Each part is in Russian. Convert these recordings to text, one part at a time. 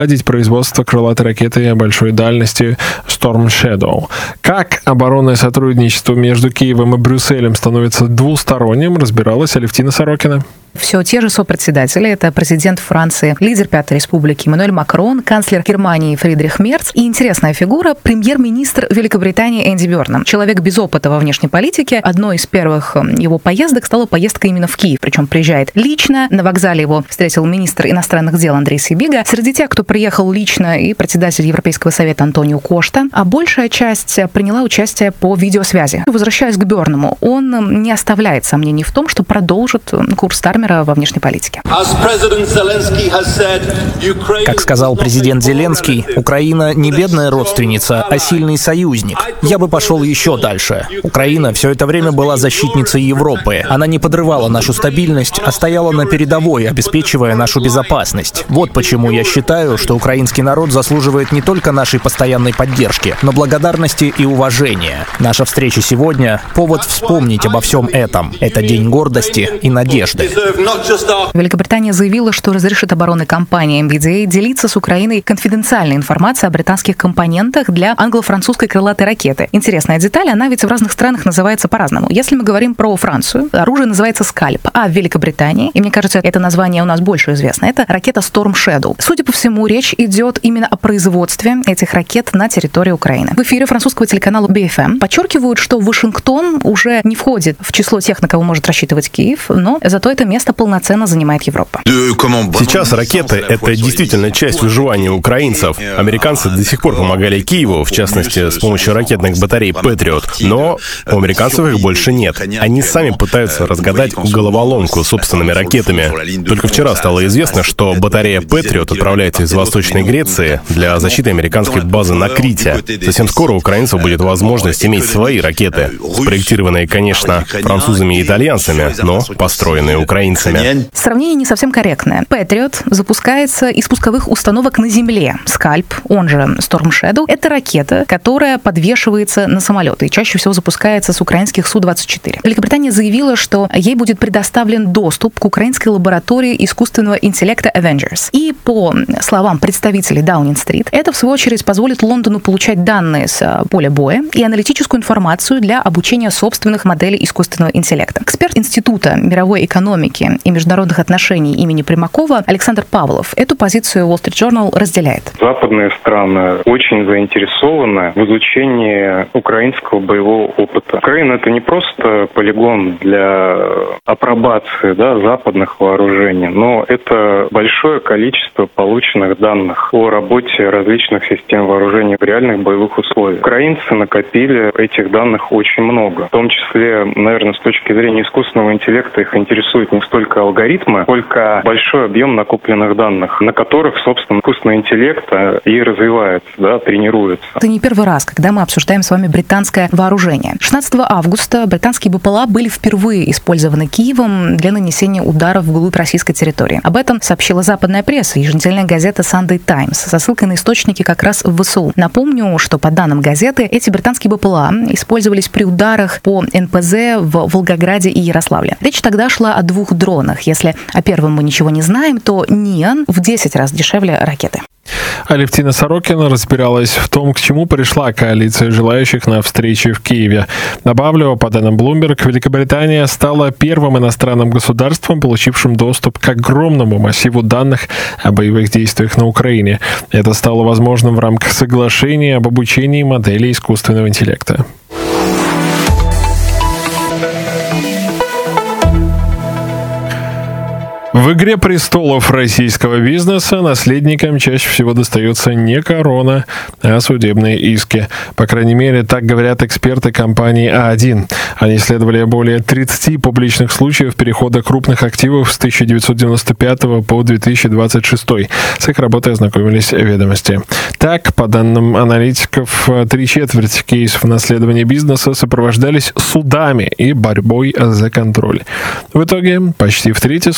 производство крылатой ракеты большой дальности Storm Shadow. Как оборонное сотрудничество между Киевом и Брюсселем становится двусторонним, разбиралась Алевтина Сорокина. Все те же сопредседатели. Это президент Франции, лидер Пятой Республики Эммануэль Макрон, канцлер Германии Фридрих Мерц и интересная фигура — премьер-министр Великобритании Энди Бёрнам. Человек без опыта во внешней политике. Одной из первых его поездок стала поездка именно в Киев. Причем приезжает лично. На вокзале его встретил министр иностранных дел Андрей Сибига. Среди тех, кто приехал лично, и председатель Европейского совета Антонио Кошта. А большая часть приняла участие по видеосвязи. Возвращаясь к Бёрнаму, он не оставляет сомнений в том, что продолжит курс Стармера во внешней политике. Как сказал президент Зеленский, Украина не бедная родственница, а сильный союзник. Я бы пошел еще дальше. Украина все это время была защитницей Европы. Она не подрывала нашу стабильность, а стояла на передовой, обеспечивая нашу безопасность. Вот почему я считаю, что украинский народ заслуживает не только нашей постоянной поддержки, но благодарности и уважения. Наша встреча сегодня — повод вспомнить обо всем этом. Это день гордости и надежды. Великобритания заявила, что разрешит оборонной компании MBDA делиться с Украиной конфиденциальной информацией о британских компонентах для англо-французской крылатой ракеты. Интересная деталь, она ведь в разных странах называется по-разному. Если мы говорим про Францию, оружие называется «Скальп», а в Великобритании, и мне кажется, это название у нас больше известно, это ракета Storm Shadow. Судя по всему, речь идет именно о производстве этих ракет на территории Украины. В эфире французского телеканала BFM подчеркивают, что Вашингтон уже не входит в число тех, на кого может рассчитывать Киев, но зато это место полноценно занимает Европа. Сейчас ракеты — это действительно часть выживания украинцев. Американцы до сих пор помогали Киеву, в частности, с помощью ракетных батарей Patriot, но у американцев их больше нет. Они сами пытаются разгадать головоломку собственными ракетами. Только вчера стало известно, что батарея Patriot отправляется из Восточной Греции для защиты американской базы на Крите. Совсем скоро у украинцев будет возможность иметь свои ракеты, спроектированные, конечно, французами и итальянцами, но построенные украинцами. Сравнение не совсем корректное. Patriot запускается из пусковых установок на земле. Скальп, он же Storm Shadow, это ракета, которая подвешивается на самолеты и чаще всего запускается с украинских Су-24. Великобритания заявила, что ей будет предоставлен доступ к украинской лаборатории искусственного интеллекта Avengers. И по словам представителей Даунинг-стрит, это в свою очередь позволит Лондону получать данные с поля боя и аналитическую информацию для обучения собственных моделей искусственного интеллекта. Эксперт Института мировой экономики и международных отношений имени Примакова Александр Павлов эту позицию Wall Street Journal разделяет. Западные страны очень заинтересованы в изучении украинского боевого опыта. Украина — это не просто полигон для апробации западных вооружений, но это большое количество полученных данных о работе различных систем вооружений в реальных боевых условиях. Украинцы накопили этих данных очень много. В том числе, наверное, с точки зрения искусственного интеллекта их интересует не столько алгоритмы, сколько большой объем накопленных данных, на которых, собственно, искусственный интеллект и развивается, тренируется. Это не первый раз, когда мы обсуждаем с вами британское вооружение. 16 августа британские БПЛА были впервые использованы Киевом для нанесения ударов вглубь российской территории. Об этом сообщила западная пресса, еженедельная газета Sunday Times, со ссылкой на источники как раз в ВСУ. Напомню, что по данным газеты, эти британские БПЛА использовались при ударах по НПЗ в Волгограде и Ярославле. Речь тогда шла о 2 дронах. Если о первом мы ничего не знаем, то Ниан в 10 раз дешевле ракеты. Алевтина Сорокина разбиралась в том, к чему пришла коалиция желающих на встрече в Киеве. Добавлю, по данным Bloomberg, Великобритания стала первым иностранным государством, получившим доступ к огромному массиву данных о боевых действиях на Украине. Это стало возможным в рамках соглашения об обучении моделей искусственного интеллекта. В «Игре престолов» российского бизнеса наследникам чаще всего достается не корона, а судебные иски. По крайней мере, так говорят эксперты компании А1. Они исследовали более 30 публичных случаев перехода крупных активов с 1995 по 2026. С их работой ознакомились «Ведомости». Так, по данным аналитиков, 3/4 кейсов наследования бизнеса сопровождались судами и борьбой за контроль. В итоге, почти в трети случаев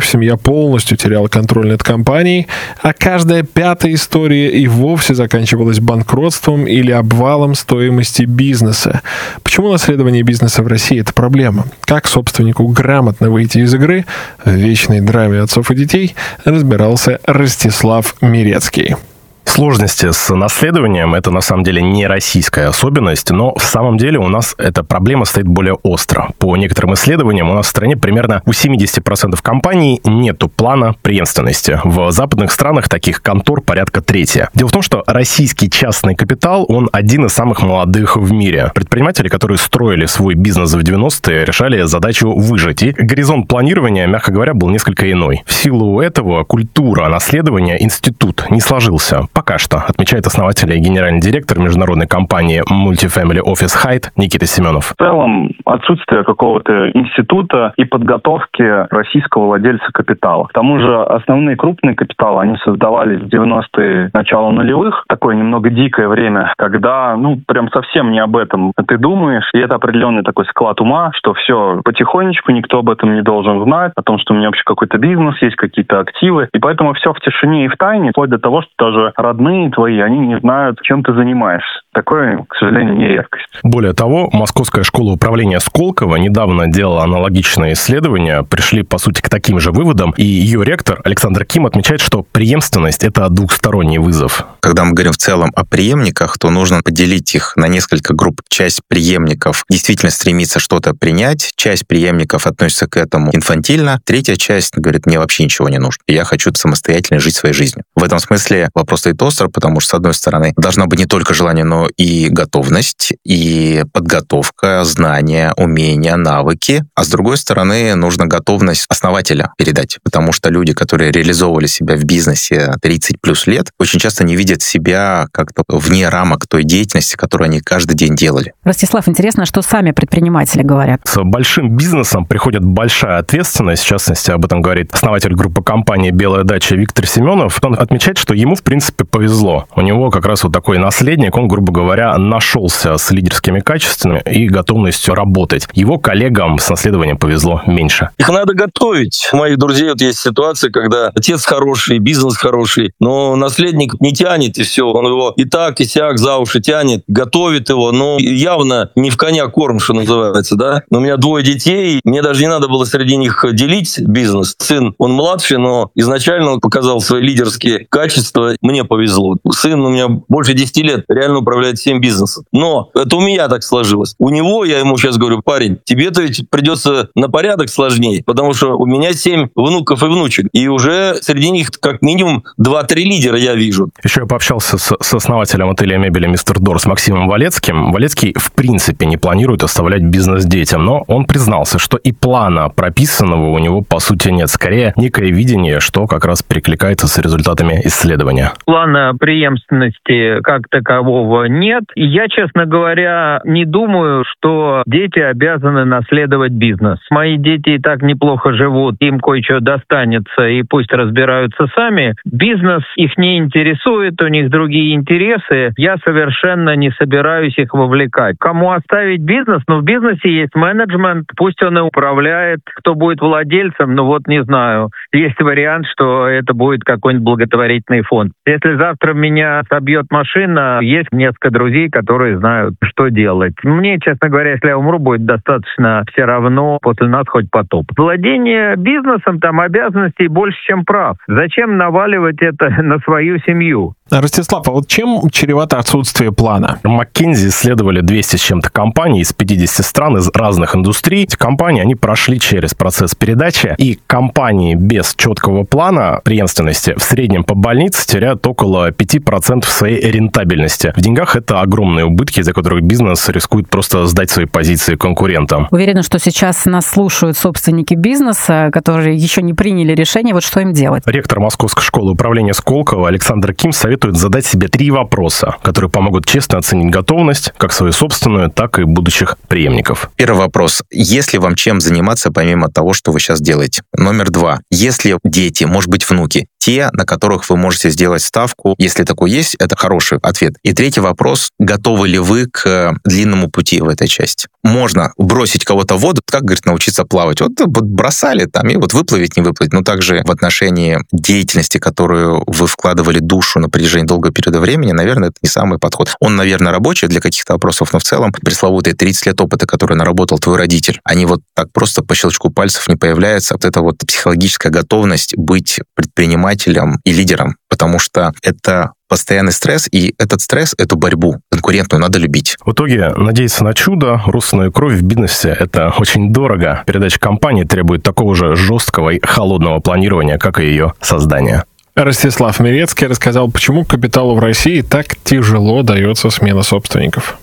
любовь, семья полностью теряла контроль над компанией, а каждая пятая история и вовсе заканчивалась банкротством или обвалом стоимости бизнеса. Почему наследование бизнеса в России – это проблема? Как собственнику грамотно выйти из игры в вечной драме отцов и детей, разбирался Ростислав Мирецкий. Сложности с наследованием – это на самом деле не российская особенность, но в самом деле у нас эта проблема стоит более остро. По некоторым исследованиям у нас в стране примерно у 70% компаний нету плана преемственности. В западных странах таких контор порядка трети. Дело в том, что российский частный капитал, он один из самых молодых в мире. Предприниматели, которые строили свой бизнес в 90-е, решали задачу выжить. И горизонт планирования, мягко говоря, был несколько иной. В силу этого культура наследования, институт не сложился. Пока что, отмечает основатель и генеральный директор международной компании Multifamily Office Height Никита Семенов. В целом, отсутствие какого-то института и подготовки российского владельца капитала. К тому же, основные крупные капиталы, они создавались в 90-е, начало нулевых. Такое немного дикое время, когда, прям совсем не об этом ты думаешь. И это определенный такой склад ума, что все потихонечку, никто об этом не должен знать, о том, что у меня вообще какой-то бизнес есть, какие-то активы. И поэтому все в тишине и в тайне, вплоть до того, что даже родные твои, они не знают, чем ты занимаешься. Такое, к сожалению, не редкость. Более того, Московская школа управления Сколково недавно делала аналогичное исследование, пришли, по сути, к таким же выводам, и ее ректор Александр Ким отмечает, что преемственность – это двухсторонний вызов. Когда мы говорим в целом о преемниках, то нужно поделить их на несколько групп. Часть преемников действительно стремится что-то принять, часть преемников относится к этому инфантильно, третья часть говорит, мне вообще ничего не нужно, я хочу самостоятельно жить своей жизнью. В этом смысле вопрос стоит остро, потому что, с одной стороны, должна быть не только желание, но и готовность, и подготовка, знания, умения, навыки. А с другой стороны, нужна готовность основателя передать. Потому что люди, которые реализовывали себя в бизнесе 30 плюс лет, очень часто не видят себя как-то вне рамок той деятельности, которую они каждый день делали. Ростислав, интересно, что сами предприниматели говорят. С большим бизнесом приходит большая ответственность. В частности, об этом говорит основатель группы компании «Белая дача» Виктор Семенов. Он отмечает, что ему, в принципе, повезло. У него как раз вот такой наследник, он, грубо говоря, нашелся с лидерскими качествами и готовностью работать. Его коллегам с наследованием повезло меньше. Их надо готовить. У моих друзей есть ситуация, когда отец хороший, бизнес хороший, но наследник не тянет, и все. Он его и так, и сяк за уши тянет, готовит его, но явно не в коня корм, что называется, да. Но у меня 2 детей, мне даже не надо было среди них делить бизнес. Сын, он младший, но изначально он показал свои лидерские качества. Мне повезло. Сын у меня больше 10 лет реально управляет всем бизнесом. Но это у меня так сложилось. У него, я ему сейчас говорю, парень, тебе-то ведь придется на порядок сложнее, потому что у меня 7 внуков и внучек. И уже среди них как минимум 2-3 лидера я вижу. Еще я пообщался с основателем ателье мебели «Мистер Дор» с Максимом Валецким. Валецкий в принципе не планирует оставлять бизнес детям, но он признался, что и плана прописанного у него по сути нет. Скорее, некое видение, что как раз перекликается с результатами исследования. Плана преемственности как такового нет. И я, честно говоря, не думаю, что дети обязаны наследовать бизнес. Мои дети и так неплохо живут, им кое-что достанется, и пусть разбираются сами. Бизнес их не интересует, у них другие интересы. Я совершенно не собираюсь их вовлекать. Кому оставить бизнес? В бизнесе есть менеджмент, пусть он и управляет. Кто будет владельцем? Не знаю. Есть вариант, что это будет какой-нибудь благотворительный фонд. Если завтра меня собьет машина, есть несколько друзей, которые знают, что делать. Мне, честно говоря, если я умру, будет достаточно все равно, после нас хоть потоп. Владение бизнесом, там обязанностей больше, чем прав. Зачем наваливать это на свою семью? Ростислав, а вот чем чревато отсутствие плана? McKinsey исследовали 200 с чем-то компаний из 50 стран, из разных индустрий. Эти компании, они прошли через процесс передачи, и компании без четкого плана преемственности в среднем по больнице теряют около 5% своей рентабельности. В деньгах это огромные убытки, из-за которых бизнес рискует просто сдать свои позиции конкурентам. Уверена, что сейчас нас слушают собственники бизнеса, которые еще не приняли решение, вот что им делать. Ректор Московской школы управления Сколково Александр Ким советует задать себе 3 вопроса, которые помогут честно оценить готовность, как свою собственную, так и будущих преемников. Первый вопрос. Есть ли вам чем заниматься, помимо того, что вы сейчас делаете? Номер 2. Если дети, может быть, внуки, те, на которых вы можете сделать ставку. Если такой есть, это хороший ответ. И третий вопрос, готовы ли вы к длинному пути в этой части? Можно бросить кого-то в воду, как, говорит, научиться плавать. Вот бросали там, и вот выплывет, не выплывет. Но также в отношении деятельности, которую вы вкладывали душу на протяжении долгого периода времени, наверное, это не самый подход. Он, наверное, рабочий для каких-то вопросов, но в целом пресловутые 30 лет опыта, который наработал твой родитель, они вот так просто по щелчку пальцев не появляются. Вот эта вот психологическая готовность быть предпринимателем и лидером, потому что это постоянный стресс, и этот стресс, эту борьбу конкурентную надо любить. В итоге надеяться на чудо, русскую кровь в бизнесе — это очень дорого. Передача компании требует такого же жесткого и холодного планирования, как и ее создание. Ростислав Мирецкий рассказал, почему капиталу в России так тяжело дается смена собственников.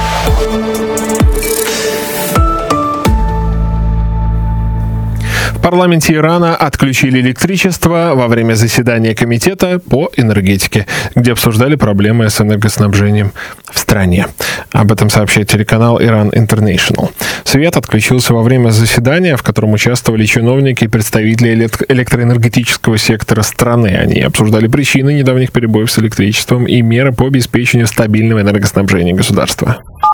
В парламенте Ирана отключили электричество во время заседания комитета по энергетике, где обсуждали проблемы с энергоснабжением в стране. Об этом сообщает телеканал Iran International. Свет отключился во время заседания, в котором участвовали чиновники и представители электроэнергетического сектора страны. Они обсуждали причины недавних перебоев с электричеством и меры по обеспечению стабильного энергоснабжения государства.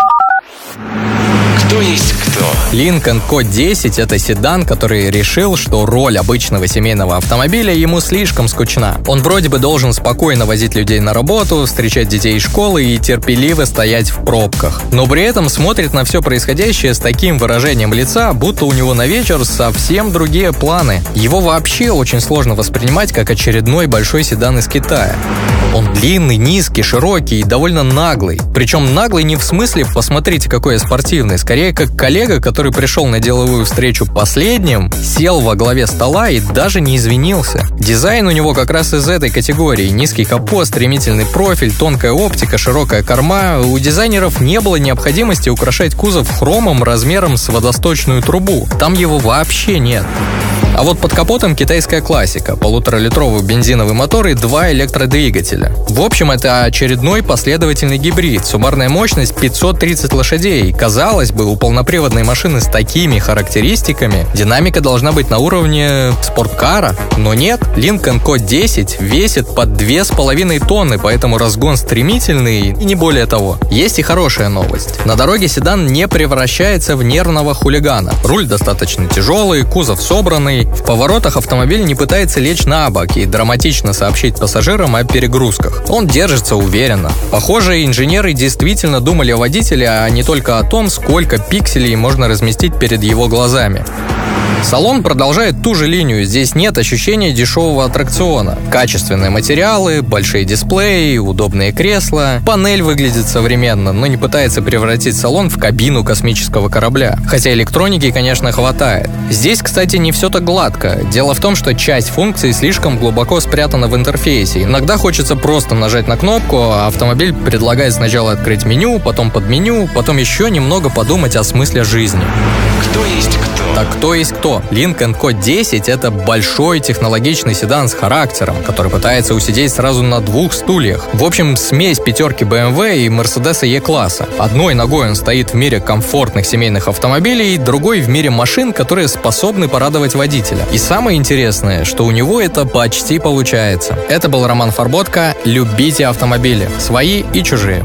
Кто есть кто? Lincoln Q10 — это седан, который решил, что роль обычного семейного автомобиля ему слишком скучна. Он вроде бы должен спокойно возить людей на работу, встречать детей из школы и терпеливо стоять в пробках. Но при этом смотрит на все происходящее с таким выражением лица, будто у него на вечер совсем другие планы. Его вообще очень сложно воспринимать как очередной большой седан из Китая. Он длинный, низкий, широкий и довольно наглый. Причем наглый не в смысле «посмотрите, какой я спортивный», скорее как коллега, который пришел на деловую встречу последним, сел во главе стола и даже не извинился. Дизайн у него как раз из этой категории. Низкий капот, стремительный профиль, тонкая оптика, широкая корма. У дизайнеров не было необходимости украшать кузов хромом размером с водосточную трубу. Там его вообще нет. А вот под капотом китайская классика. 1,5-литровый бензиновый мотор и 2 электродвигателя. В общем, это очередной последовательный гибрид. Суммарная мощность 530 лошадей. Казалось бы, у полноприводной машины с такими характеристиками динамика должна быть на уровне спорткара. Но нет, Lincoln Q10 весит под 2,5 тонны, поэтому разгон стремительный и не более того. Есть и хорошая новость. На дороге седан не превращается в нервного хулигана. Руль достаточно тяжелый, кузов собранный. В поворотах автомобиль не пытается лечь на бок и драматично сообщить пассажирам о перегрузках. Он держится уверенно. Похоже, инженеры действительно думали о водителе, а не только о том, сколько пикселей можно разместить перед его глазами. Салон продолжает ту же линию, здесь нет ощущения дешевого аттракциона. Качественные материалы, большие дисплеи, удобные кресла. Панель выглядит современно, но не пытается превратить салон в кабину космического корабля. Хотя электроники, конечно, хватает. Здесь, кстати, не все так гладко. Дело в том, что часть функций слишком глубоко спрятана в интерфейсе. Иногда хочется просто нажать на кнопку, а автомобиль предлагает сначала открыть меню, потом подменю, потом еще немного подумать о смысле жизни. Кто есть кто? Так кто есть кто? Lincoln Q10 — это большой технологичный седан с характером, который пытается усидеть сразу на 2 стульях. В общем, смесь пятерки BMW и Mercedes E-класса. Одной ногой он стоит в мире комфортных семейных автомобилей, другой в мире машин, которые способны порадовать водителя. И самое интересное, что у него это почти получается. Это был Роман Фарботко. Любите автомобили. Свои и чужие.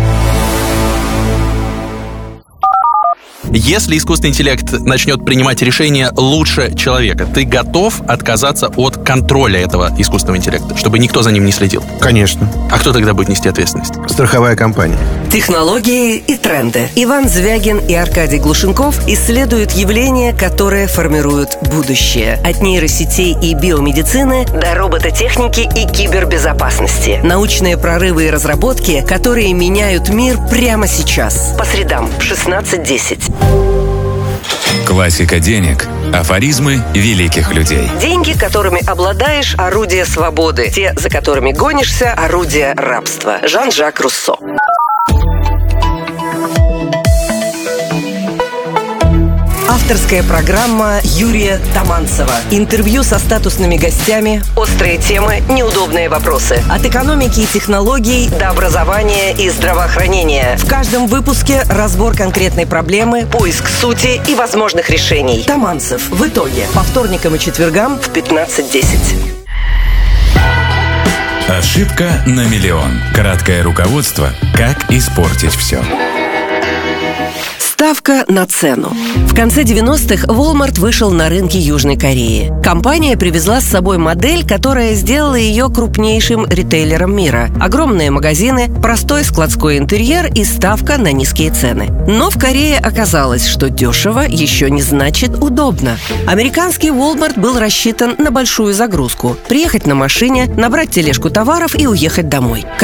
Если искусственный интеллект начнет принимать решения лучше человека, ты готов отказаться от контроля этого искусственного интеллекта, чтобы никто за ним не следил? Конечно. А кто тогда будет нести ответственность? Страховая компания. Технологии и тренды. Иван Звягин и Аркадий Глушенков исследуют явления, которые формируют будущее. От нейросетей и биомедицины до робототехники и кибербезопасности. Научные прорывы и разработки, которые меняют мир прямо сейчас. По средам в 16:10. Классика денег. Афоризмы великих людей. Деньги, которыми обладаешь, орудие свободы. Те, за которыми гонишься, орудие рабства. Жан-Жак Руссо. Авторская программа Юрия Таманцева. Интервью со статусными гостями, острые темы, неудобные вопросы. От экономики и технологий до образования и здравоохранения. В каждом выпуске разбор конкретной проблемы, поиск сути и возможных решений. Таманцев. В итоге. По вторникам и четвергам в 15:10. Ошибка на миллион. Краткое руководство «Как испортить все». Ставка на цену. В конце 90-х Walmart вышел на рынки Южной Кореи. Компания привезла с собой модель, которая сделала ее крупнейшим ритейлером мира. Огромные магазины, простой складской интерьер и ставка на низкие цены. Но в Корее оказалось, что дешево еще не значит удобно. Американский Walmart был рассчитан на большую загрузку. Приехать на машине, набрать тележку товаров и уехать домой.